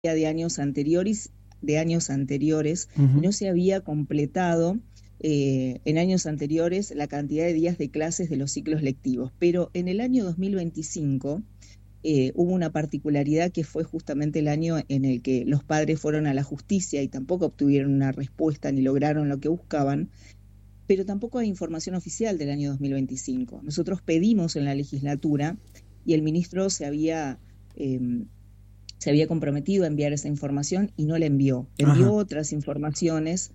de años anteriores y Ujú. no se había completado en años anteriores la cantidad de días de clases de los ciclos lectivos. Pero en el año 2025 hubo una particularidad que fue justamente el año en el que los padres fueron a la justicia y tampoco obtuvieron una respuesta ni lograron lo que buscaban, pero tampoco hay información oficial del año 2025. Nosotros pedimos en la legislatura y el ministro eh, se había comprometido a enviar esa información y no la envió. Envió Ajá. otras informaciones,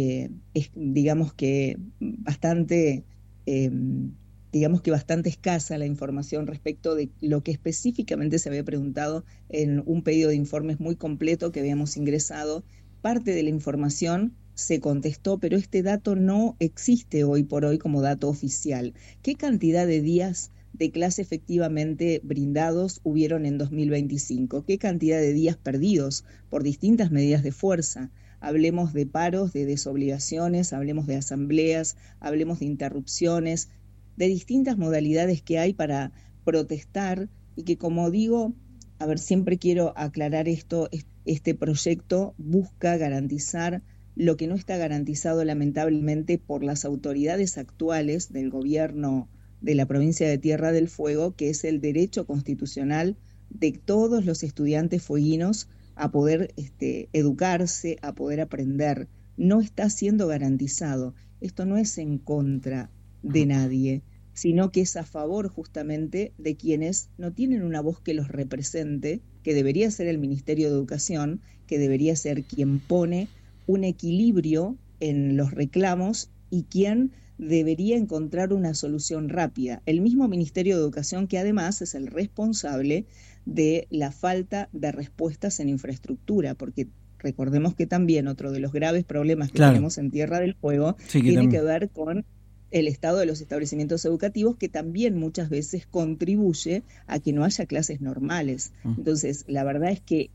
digamos que bastante, eh, digamos que bastante escasa la información respecto de lo que específicamente se había preguntado en un pedido de informes muy completo que habíamos ingresado. Parte de la información se contestó, pero este dato no existe hoy por hoy como dato oficial. ¿Qué cantidad de días de clase efectivamente brindados hubieron en 2025? ¿Qué cantidad de días perdidos por distintas medidas de fuerza? Hablemos de paros, de desobligaciones, hablemos de asambleas, hablemos de interrupciones, de distintas modalidades que hay para protestar y que, como digo, a ver, siempre quiero aclarar esto, este proyecto busca garantizar lo que no está garantizado lamentablemente por las autoridades actuales del gobierno de la provincia de Tierra del Fuego, que es el derecho constitucional de todos los estudiantes fueguinos a poder educarse, a poder aprender. No está siendo garantizado. Esto no es en contra de nadie, sino que es a favor justamente de quienes no tienen una voz que los represente, que debería ser el Ministerio de Educación, que debería ser quien pone un equilibrio en los reclamos y quien debería encontrar una solución rápida. El mismo Ministerio de Educación, que además es el responsable de la falta de respuestas en infraestructura, porque recordemos que también otro de los graves problemas que Claro, tenemos en Tierra del Fuego sí que tiene que también. ver con el estado de los establecimientos educativos, que también muchas veces contribuye a que no haya clases normales. Entonces, la verdad es que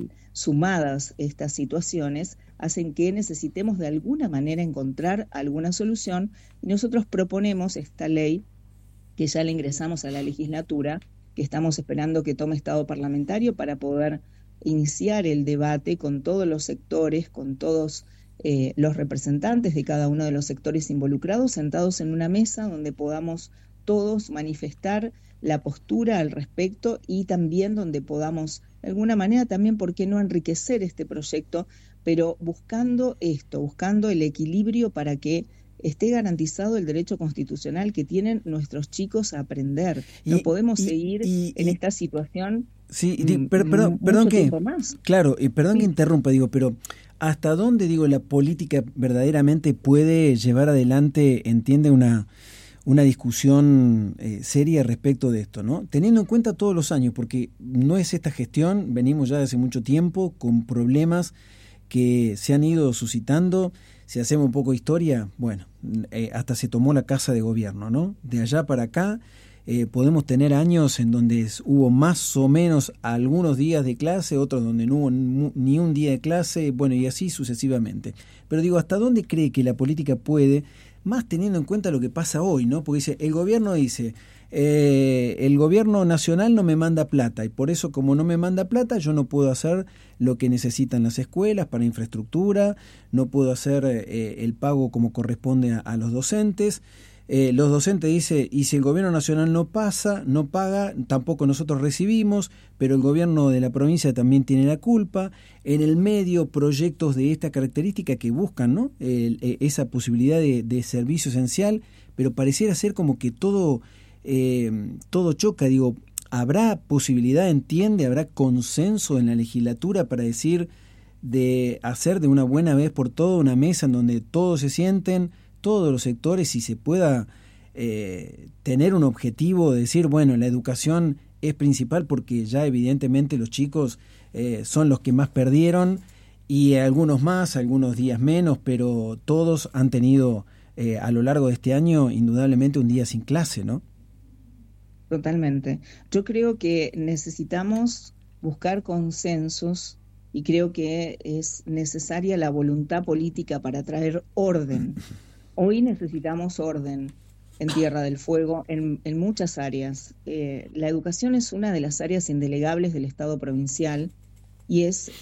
sumadas estas situaciones hacen que necesitemos de alguna manera encontrar alguna solución, y nosotros proponemos esta ley que ya le ingresamos a la legislatura, que estamos esperando que tome estado parlamentario para poder iniciar el debate con todos los sectores, con todos los representantes de cada uno de los sectores involucrados, sentados en una mesa donde podamos todos manifestar la postura al respecto y también donde podamos, de alguna manera, también, ¿por qué no enriquecer este proyecto? Pero buscando esto, buscando el equilibrio para que esté garantizado el derecho constitucional que tienen nuestros chicos a aprender. No Y, podemos y, seguir y, en y esta situación sí, perdón, perdón mucho que, tiempo más. claro, perdón que Sí. interrumpa, digo, pero ¿hasta dónde, digo, la política verdaderamente puede llevar adelante, entiende, una discusión seria respecto de esto, ¿no? Teniendo en cuenta todos los años, porque no es esta gestión, venimos ya de hace mucho tiempo con problemas que se han ido suscitando. Si hacemos un poco de historia, bueno, hasta se tomó la casa de gobierno, ¿no? De allá para acá podemos tener años en donde hubo más o menos algunos días de clase, otros donde no hubo ni un día de clase, bueno, y así sucesivamente. Pero digo, ¿hasta dónde cree que la política puede, más teniendo en cuenta lo que pasa hoy, ¿no? Porque el gobierno dice, el gobierno nacional no me manda plata y por eso, como no me manda plata, yo no puedo hacer lo que necesitan las escuelas para infraestructura, no puedo hacer el pago como corresponde a los docentes. Los docentes dicen, y si el gobierno nacional no paga, tampoco nosotros recibimos, pero el gobierno de la provincia también tiene la culpa. En el medio, proyectos de esta característica que buscan, ¿no? Esa posibilidad de servicio esencial, pero pareciera ser como que todo choca. Digo, ¿habrá posibilidad, entiende, habrá consenso en la legislatura para decir, de hacer de una buena vez por todas una mesa en donde todos se sienten, todos los sectores, y se pueda tener un objetivo de decir, bueno, la educación es principal porque ya evidentemente los chicos son los que más perdieron, y algunos más, algunos días menos, pero todos han tenido a lo largo de este año indudablemente un día sin clase, ¿no? Totalmente. Yo creo que necesitamos buscar consensos y creo que es necesaria la voluntad política para traer orden. Hoy necesitamos orden en Tierra del Fuego en muchas áreas. La educación es una de las áreas indelegables del Estado provincial y es